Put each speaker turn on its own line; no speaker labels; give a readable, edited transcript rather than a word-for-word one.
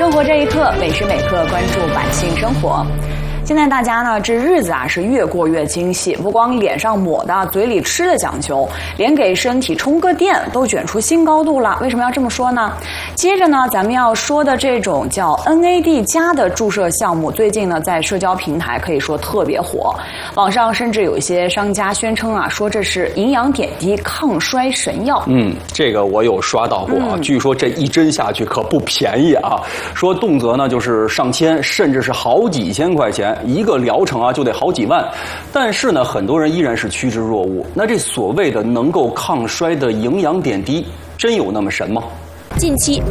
生活这一刻，每时每刻关注百姓生活。现在大家呢，这日子啊是越过越精细，不光脸上抹的、嘴里吃的讲究，连给身体充个电都卷出新高度了。为什么要这么说呢？接着呢，咱们要说的这种叫 NAD 加的注射项目，最近呢在社交平台可以说特别火，网上甚至有一些商家宣称啊，说这是营养点滴抗衰神药。
这个我有刷到过啊，据说这一针下去可不便宜啊，说动辄呢就是上千，甚至是好几千块钱。一个疗程啊就得好几万，但是呢，很多人依然是趋之若鹜。那这所谓的能够抗衰的营养点滴，真有那么神吗？
近期